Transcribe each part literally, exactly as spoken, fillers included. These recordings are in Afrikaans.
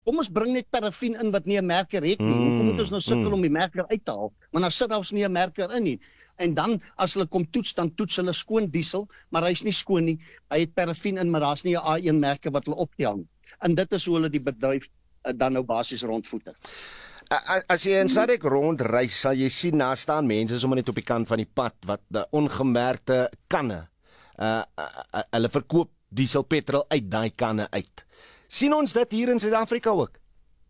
Kom ons bring net parafin in wat nie 'n merker het nie. Mm, Kom moet ons nou sukkel mm. om die merker uit te haal, maar dan sit daar ons nie 'n merker in nie. En dan, as hulle kom toets, dan toets hulle skoon diesel, maar hy's nie skoon nie. Hy het parafin in, maar daar's nie 'n A een merker wat hulle optel nie. En dit is hoe hulle die bedryf uh, dan nou basies rondvoete. As jy in Sadek rondreis, sal jy sien, daar staan mense sommer net op die kant van die pad, wat die ongemerkte kanne, uh, uh, uh, hulle verkoop diesel petrol uit daai kanne uit. Sien ons dit hier in Suid-Afrika ook?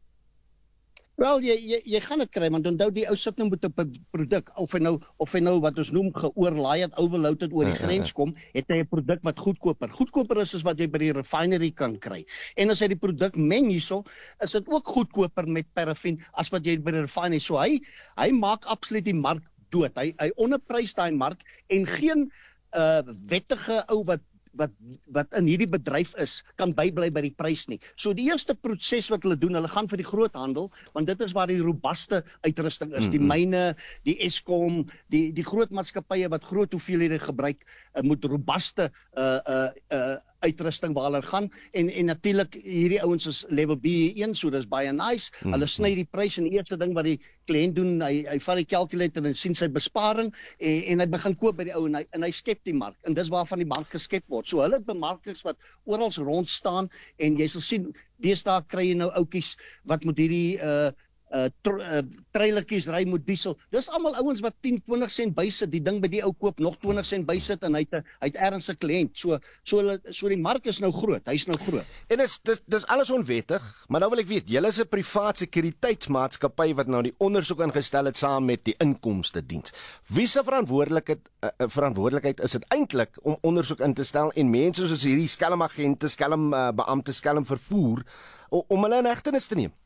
Wel, jy, jy, jy gaan dit kry, want onthou die ou sit nou met 'n produk, of hy nou, of hy nou wat ons noem geoorlaai het, overload het oor die grens kom, het hy 'n produk wat goedkoper. Goedkoper is as wat jy by die refinery kan kry. En as hy die produk meng hierso, is dit ook goedkoper met parafin as wat jy by die refinery. So hy, hy maak absoluut die mark dood. Hy, hy onderprys daai mark en geen uh, wettige ou wat wat wat in hierdie bedryf is, kan bybly by die prys nie. So die eerste proses wat hulle doen, hulle gaan vir die groothandel, want dit is waar die robuuste uitrusting is. Die myne, die Eskom, die die groot maatskappye wat groot hoeveelhede gebruik, uh, moet robuuste uh, uh, uh, uitrusting waar hulle gaan. En en natuurlik hierdie ouens is level B een, so dis baie nice. Hulle sny die prys en die eerste ding wat die kliënt doen, hy hy vat die calculator en sien sy besparing en, en hy begin koop by die ou en hy en hy skep die mark. En dis waarvan die mark geskep word. So hulle het bemarkings wat oral rond staan en jy sal sien, deesdae kry jy nou oudjies wat met hierdie uh uh, uh trailertjies ry met diesel. Dis almal ouens wat tien, twintig sent bysit, die ding by die ou koop, nog twintig sent bysit en hy het 'n hy het ergens 'n kliënt. So so hulle so die mark is nou groot, hy's nou groot. En dis dis dis alles onwettig, maar nou wil ek weet, julle is 'n privaat sekuriteitsmaatskappy wat nou die ondersoek ingestel het saam met die inkomste diens. Wie se verantwoordelikheid uh, verantwoordelikheid is dit eintlik om ondersoek in te stel en mense soos hierdie skelmagente, skelm uh, beampte, skelm vervoer om, om hulle in hegtenis te neem?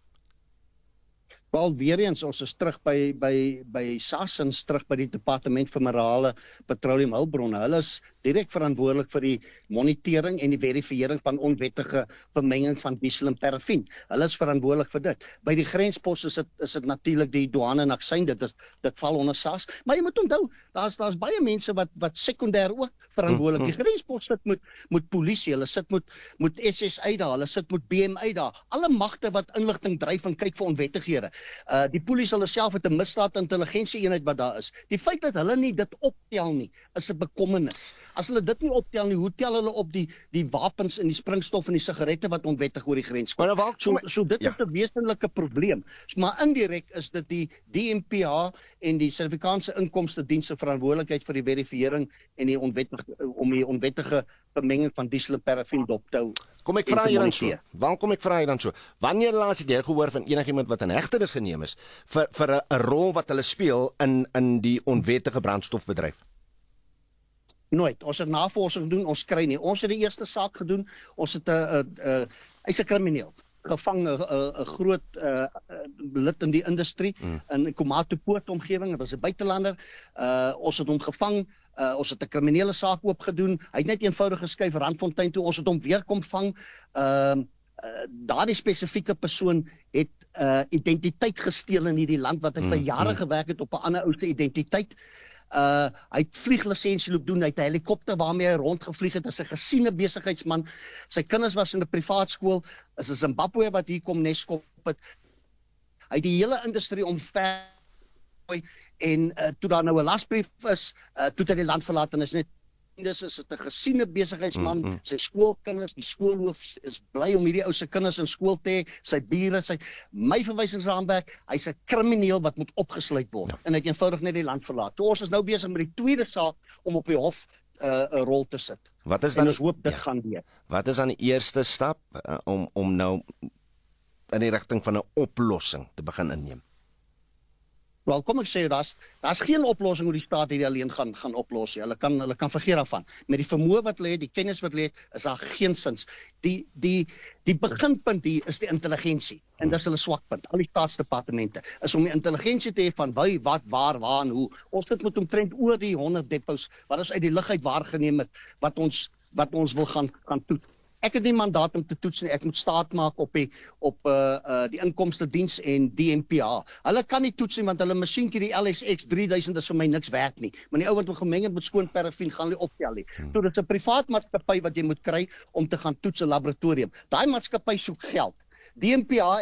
Wel, weer eens, ons is terug by by by S A S en terug by die Departement vir Minerale, Petroleum Hulpbronne. Hulle is direk verantwoordelik vir die monitering en die verifiering van onwettige bemenging van diesel en parafin. Hulle is verantwoordelik vir dit. By die grenspos is dit is dit natuurlik die douane en aksyn, dit is dit val onder S A S. Maar jy moet onthou, daar's daar's baie mense wat wat sekondêr ook verantwoordelik. Die grenspos sit met met polisie, hulle sit met met S S I daar, hulle sit met B M I daar. Alle magte wat inligting dryf en kyk vir onwettighede. Uh die polisie hulle self het 'n misdaad intelligensie eenheid wat daar is. Die feit dat hulle nie dit optel nie, is 'n bekommernis. As hulle dit nie optel nie, hoe tel hulle op die die wapens en die springstof en die sigarette wat onwettig oor die grens kom? Maar So so dit ja. is 'n wesenlike probleem. So, maar indirek is dit die D M P H en die Suid-Afrikaanse Inkomste Diens se verantwoordelikheid vir die verifiering en die onwettige om die onwettige bemenging van diesel en parafin dop te hou. Kom ek vra jy dan so. Waarom kom ek vra jy dan so? Wanneer laas het jy gehoor van enigiemand wat in hegtenis geneem is vir vir 'n 'n rol wat hulle speel in in die onwettige brandstofbedryf? Nooit. Ons het navorsing gedoen, ons kry nie. Ons het die eerste saak gedoen. Ons het 'n 'n 'n hy's 'n krimineel. Gevang 'n 'n groot uh, lid in die industrie mm. in Komatu Poort omgewing. Dit was 'n buitelander. Uh ons het hom gevang. Uh, ons het 'n kriminele saak oopgedoen. Hy het net eenvoudig geskuif Randfontein toe. Ons het hom weer kom vang. Ehm uh, uh, daardie spesifieke persoon het uh, identiteit gesteel in hierdie land wat hy mm. vir jare gewerk het op 'n ander ou se identiteit. Uh, hy het vlieglisensie loop doen, hy het 'n helikopter waarmee hy rondgevlieg het, as 'n gesiene besigheidsman. Sy kinders was in 'n privaat skool, is 'n Zimbabwe wat hier kom neskop het. Hy het die hele industrie omver en uh, toe daar nou 'n lasbrief is, uh, toe het hy die land verlaat en is net dis is dit 'n gesiene besigheidsman, mm -hmm. sy skoolkinders, die skoolhoof is bly om hierdie ou se kinders in skool te hê, sy bure, sy my verwysingsraamwerk, hy's 'n krimineel wat moet opgesluit word ja. en hy het eenvoudig net die land verlaat. Toe ons is nou besig met die tweede saak om op die hof 'n uh, rol te sit. Wat is dan en ons hoop dit ja. gaan weer. Wat is dan die eerste stap uh, om om nou in die rigting van 'n oplossing te begin inneem? Wel, kom ek sê, daar's daar's geen oplossing hoe die staat hierdie alleen gaan gaan oplos nie. Hulle kan hulle kan vergeet daarvan. Met die vermoë wat hulle het, die kennis wat hulle het, is daar geen sins. Die die die beginpunt hier is die intelligensie en dit is hulle swakpunt. Al die staatsdepartemente is om die intelligensie te hê van wie, wat, waar, waar en hoe. Ons het met omtrent oor die honderd depots wat ons uit die lug uit waargeneem het wat ons wat ons wil gaan gaan toets. Ek het nie mandaat om te toets nie. Ek moet staat maak op die op uh, uh die inkomste diens en D M P H. Hulle kan nie toets nie want hulle masjienkie die L S X drie duisend is vir my niks werd nie. Maar die ou wat hom gemeng het met skoon parafin gaan hulle optel nie. Hmm. So dit is 'n privaat maatskappy wat jy moet kry om te gaan toets 'n laboratorium. Daai maatskappy soek geld. D M P H